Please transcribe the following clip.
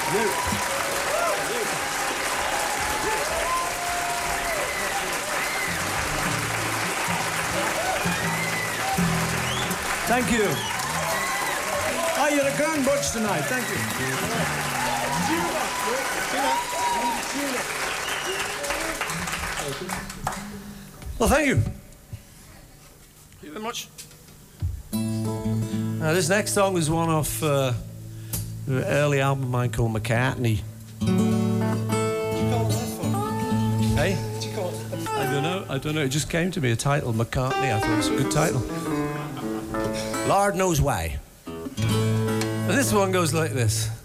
Thank you. Oh, you're a grand bunch tonight. Thank you. Well, thank you. Thank you very much. Now, this next song is one off an early album of mine called McCartney. Hey? I don't know. It just came to me, a title, McCartney. I thought it was a good title. Lord knows why. And this one goes like this.